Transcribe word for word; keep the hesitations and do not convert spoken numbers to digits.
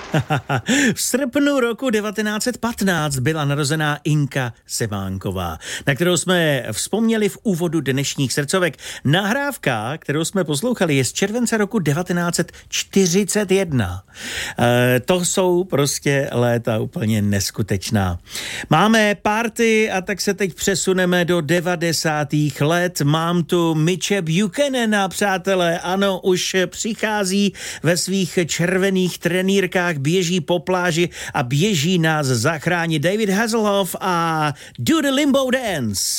V srpnu roku devatenáct set patnáct byla narozená Inka Semánková, na kterou jsme vzpomněli v úvodu dnešních srdcovek. Nahrávka, kterou jsme poslouchali, je z července roku devatenáct set čtyřicet jedna. E, to jsou prostě léta úplně neskutečná. Máme party a tak se teď přesuneme do devadesátých let. Mám tu Mitche Buchanana, přátelé. Ano, už přichází ve svých červených trenýrkách, běží po pláži a běží nás zachránit. David Hasselhoff a Do the Limbo Dance.